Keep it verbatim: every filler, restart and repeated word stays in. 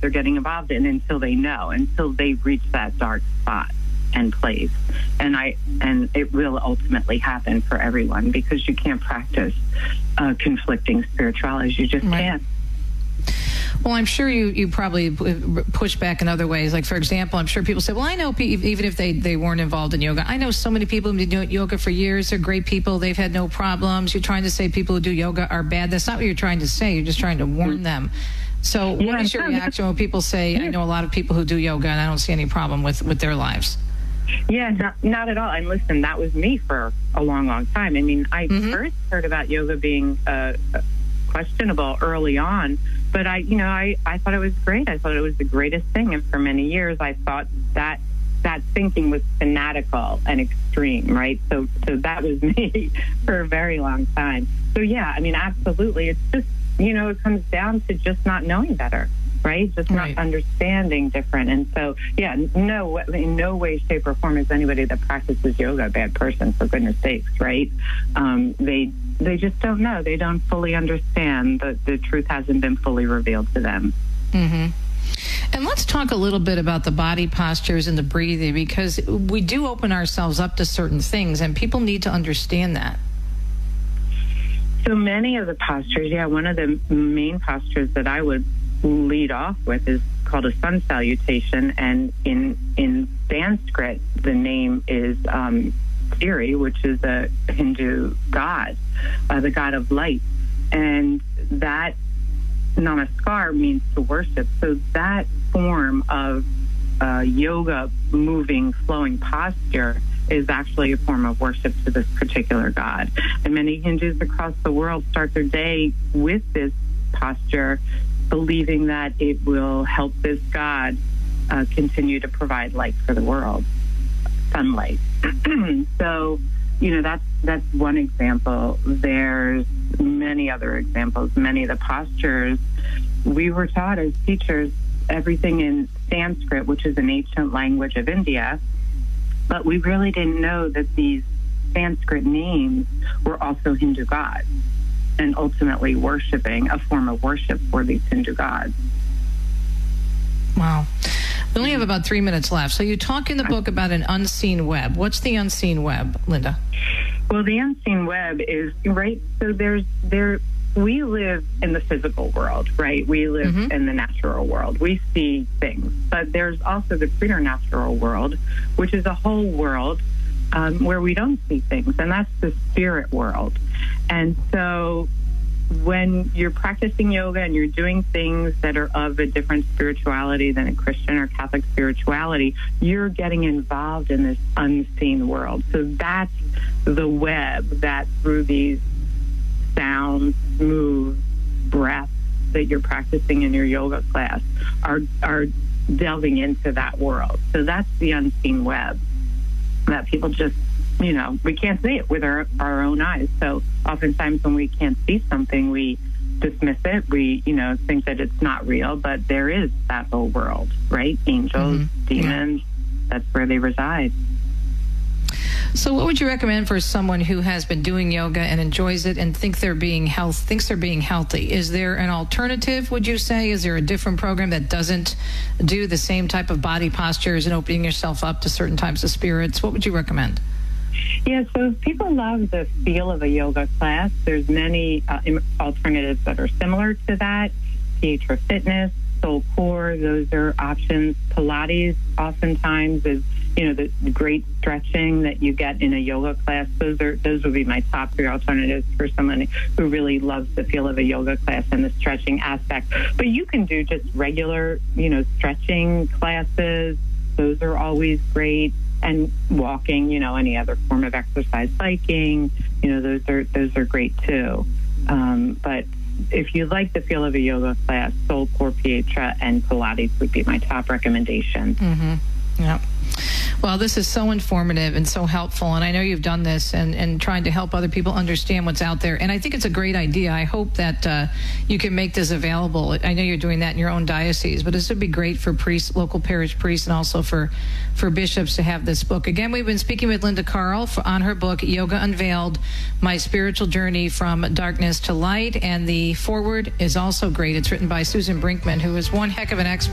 they're getting involved in until they know, until they reach that dark spot and place. And I and it will ultimately happen for everyone, because you can't practice uh, conflicting spiritualities. You just right. can't. Well, I'm sure you, you probably push back in other ways. Like, for example, I'm sure people say, well, I know, pe- even if they, they weren't involved in yoga, I know so many people who've been doing yoga for years. They're great people. They've had no problems. You're trying to say people who do yoga are bad. That's not what you're trying to say. You're just trying to warn them. So Yeah, what is your reaction when people say, I know a lot of people who do yoga and I don't see any problem with, with their lives? Yeah, not, not at all. And listen, that was me for a long, long time. I mean, I mm-hmm. first heard about yoga being uh, questionable early on, but I, you know, I, I thought it was great. I thought it was the greatest thing. And for many years, I thought that that thinking was fanatical and extreme, right? So, so that was me for a very long time. So yeah, I mean, absolutely. It's just, you know, it comes down to just not knowing better. Right? Just right. not understanding different. And so, yeah, no, in no way, shape, or form is anybody that practices yoga a bad person, for goodness sakes, right? Um, they they just don't know. They don't fully understand. The, the truth hasn't been fully revealed to them. Mm-hmm. And let's talk a little bit about the body postures and the breathing, because we do open ourselves up to certain things, and people need to understand that. So many of the postures, yeah, one of the main postures that I would lead off with is called a sun salutation, and in in Sanskrit the name is um, Siri, which is a Hindu god, uh, the god of light, and that namaskar means to worship. So that form of uh, yoga, moving, flowing posture is actually a form of worship to this particular god. And many Hindus across the world start their day with this posture, believing that it will help this God uh, continue to provide light for the world, sunlight. So, you know, that's that's one example. There's many other examples. Many of the postures we were taught as teachers, everything in Sanskrit, which is an ancient language of India, but we really didn't know that these Sanskrit names were also Hindu gods, and ultimately worshiping, a form of worship for these Hindu gods. Wow. We only have about three minutes left. So you talk in the book about an unseen web. What's the unseen web, Linda? Well, the unseen web is, right, so there's, there, we live in the physical world, right? We live mm-hmm. in the natural world. We see things. But there's also the preternatural world, which is a whole world Um, where we don't see things, and that's the spirit world. And so when you're practicing yoga and you're doing things that are of a different spirituality than a Christian or Catholic spirituality, you're getting involved in this unseen world. So that's the web that through these sounds, moves, breaths that you're practicing in your yoga class are, are delving into that world. So that's the unseen web that people just, you know, we can't see it with our, our own eyes. So oftentimes when we can't see something, we dismiss it. We, you know, think that it's not real, but there is that whole world, right? Angels, mm-hmm. demons, yeah. That's where they reside. So what would you recommend for someone who has been doing yoga and enjoys it and think they're being health, thinks they're being healthy? Is there an alternative, would you say? Is there a different program that doesn't do the same type of body postures and opening yourself up to certain types of spirits? What would you recommend? Yeah, so if people love the feel of a yoga class, there's many uh, alternatives that are similar to that. Pietra Fitness, Soul Core, those are options. Pilates oftentimes is, you know, the, the great stretching that you get in a yoga class. Those are those would be my top three alternatives for someone who really loves the feel of a yoga class and the stretching aspect. But you can do just regular, you know, stretching classes. Those are always great. And walking, you know, any other form of exercise, biking, you know, those are those are great too. Um, but if you like the feel of a yoga class, Soul Core, Pietra, and Pilates would be my top recommendation. Mm-hmm. Yeah. Well, this is so informative and so helpful, and I know you've done this and, and trying to help other people understand what's out there, and I think it's a great idea. I hope that uh, you can make this available. I know you're doing that in your own diocese, but this would be great for priests, local parish priests, and also for, for bishops to have this book. Again, we've been speaking with Linda Carl for, on her book, Yoga Unveiled, My Spiritual Journey from Darkness to Light, and the foreword is also great. It's written by Susan Brinkman, who is one heck of an expert